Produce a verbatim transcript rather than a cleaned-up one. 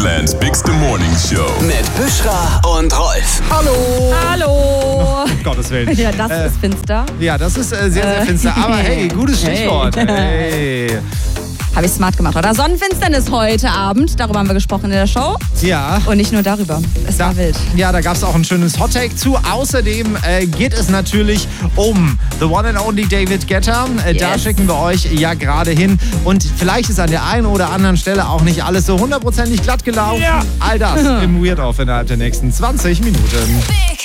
Deutschlands bigste Morning Show. Mit Büschra und Rolf. Hallo. Hallo. Um Gottes Willen. Ja, das Äh, ist finster. Ja, das ist äh, sehr, sehr finster. Aber hey, gutes Stichwort. Hey. Habe ich smart gemacht, oder? Sonnenfinsternis heute Abend. Darüber haben wir gesprochen in der Show. Ja. Und nicht nur darüber. Es Da, war wild. ja, da gab es auch ein schönes Hottake zu. Außerdem äh, geht es natürlich um The One and Only David Guetta. Äh, Da Yes. schicken wir euch ja gerade hin. Und vielleicht ist an der einen oder anderen Stelle auch nicht alles so hundertprozentig glatt gelaufen. Ja. All das im Weird Off innerhalb der nächsten zwanzig Minuten.